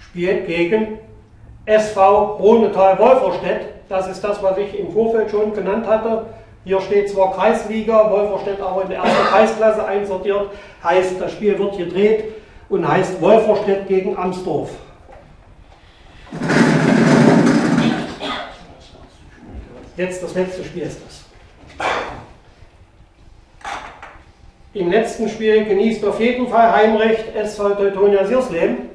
spielt gegen SV Rhonetal-Wolferstedt. Das ist das, was ich im Vorfeld schon genannt hatte. Hier steht zwar Kreisliga, Wolferstedt aber in der ersten Kreisklasse einsortiert. Heißt, das Spiel wird gedreht und heißt Wolferstedt gegen Amsdorf. Jetzt das letzte Spiel ist das. Im letzten Spiel genießt auf jeden Fall Heimrecht SV Teutonia Siersleben.